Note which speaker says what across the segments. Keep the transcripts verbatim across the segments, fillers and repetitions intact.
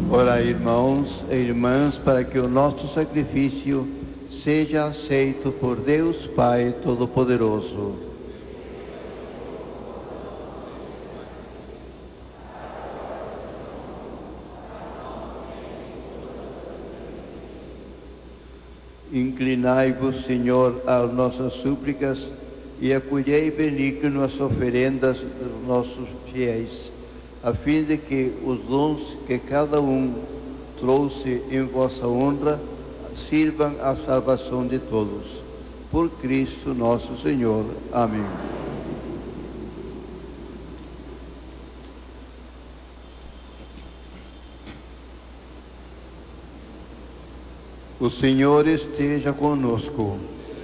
Speaker 1: Orai, irmãos e irmãs, para que o nosso sacrifício seja aceito por Deus Pai Todo-Poderoso. Inclinai-vos, Senhor, às nossas súplicas e acolhei benigno as oferendas dos nossos fiéis, a fim de que os dons que cada um trouxe em vossa honra sirvam à salvação de todos. Por Cristo nosso Senhor. Amém. O Senhor esteja conosco.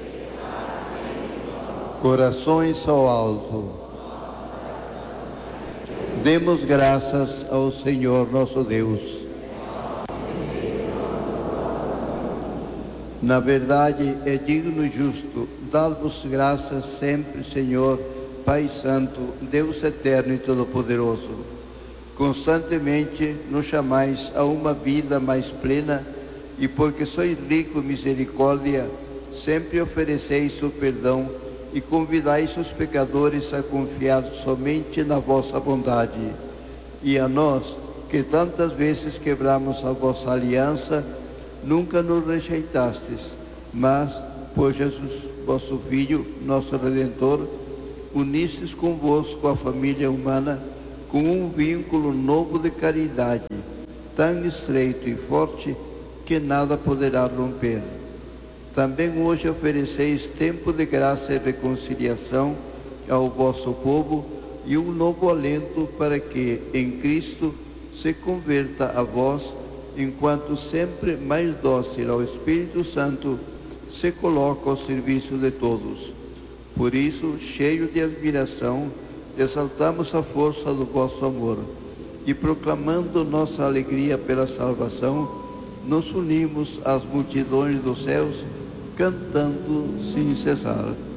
Speaker 1: Corações ao alto. Demos graças ao Senhor nosso Deus. Na verdade, é digno e justo dar-vos graças sempre, Senhor, Pai Santo, Deus eterno e todo-poderoso. Constantemente nos chamais a uma vida mais plena e, porque sois rico em misericórdia, sempre ofereceis o perdão e convidais os pecadores a confiar somente na vossa bondade. E a nós, que tantas vezes quebramos a vossa aliança, nunca nos rejeitastes, mas, por Jesus, vosso Filho, nosso Redentor, unistes convosco a família humana com um vínculo novo de caridade, tão estreito e forte que nada poderá romper. Também hoje ofereceis tempo de graça e reconciliação ao vosso povo e um novo alento para que, em Cristo, se converta a vós, enquanto sempre mais dócil ao Espírito Santo, se coloca ao serviço de todos. Por isso, cheio de admiração, exaltamos a força do vosso amor e, proclamando nossa alegria pela salvação, nos unimos às multidões dos céus, cantando sem cessar.